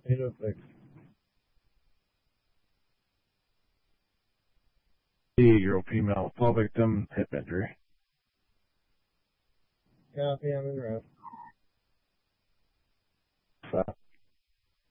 806. Year-old female fall victim, hip injury. Copy, I'm in route.